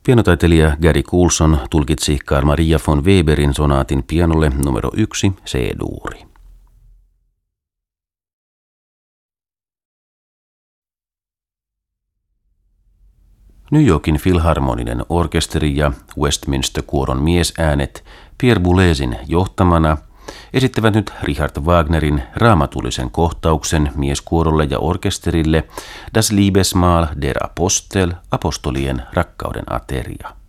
Pianotaiteilija Gary Coulson tulkitsi Carl Maria von Weberin sonaatin pianolle numero 1 C-duuri. New Yorkin Filharmoninen orkesteri ja Westminster-kuoron miesäänet Pierre Boulezin johtamana esittävät nyt Richard Wagnerin raamatullisen kohtauksen mieskuorolle ja orkesterille Das Liebesmahl der Apostel, apostolien rakkauden ateria.